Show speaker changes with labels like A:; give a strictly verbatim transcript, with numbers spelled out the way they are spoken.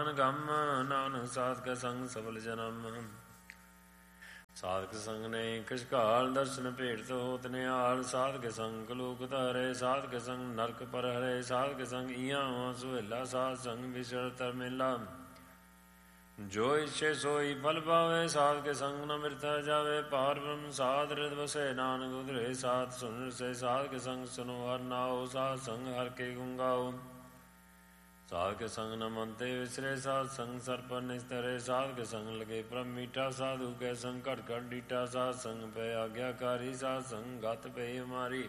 A: ਗਮ ਨਾਨਕ ਸਾਧਕ ਸੰਗ ਸਫਲ ਜਨਮ। ਸਾਧਕ ਸੰਗ ਨੇ ਕਛਕਾਲ ਦਰਸ਼ਨ ਭੇਟ ਹੋਤ ਨਿਹਾਲ। ਸਾਧਕ ਸੰਗ ਕਲੂਕ ਧਾਰੇ ਸਾਧਕ ਸੰਗ ਨਰਕ ਪਰ ਹਰੇ। ਸਾਧਕ ਸੰਗ ਈਆਂ ਵਾਂ ਸੁਹੇਲਾ ਸਾਧ ਸੰਗ ਵਿਚਰ ਤਰਮੇਲਾ। ਜੋ ਇੱਛੇ ਸੋਈ ਫਲ ਪਾਵੇ ਸਾਧਕ ਸੰਗ ਨ ਮਿਰਥਾ ਜਾਵੇ। ਪਾਰ ਬ੍ਰਹਮ ਸਾਧ ਰਿਦ ਵਸੈ ਨਾਨਕ ਉਧਰੇ ਸਾਧ ਸੁਨ ਰਸੈ। ਸਾਧਕ ਸੰਗ ਸੁਨੋ ਹਰ ਨਾਉ ਸਾਧ ਸੰਗ ਹਰ ਕੇ ਗੁਣ ਗਾਓ। ਸਾਧਕ ਸੰਗ ਨ ਮਨ ਤੇ ਵਿਸਰੇ ਸਾਧ ਸੰਗ ਸਰ ਪਰ ਨਿਸਤਰੇ। ਸਾਧਕ ਸੰਗ ਲਗੇ ਪ੍ਰਮ ਮੀਠਾ ਸਾਧੂ ਕੈ ਸੰਗ ਘਟ ਘਟ ਡੀਠਾ। ਸਾਧ ਸੰਗ ਪੈ ਆਗਿਆਕਾਰੀ ਸਾਧ ਸੰਗ ਗਤ ਪਈ ਹਮਾਰੀ।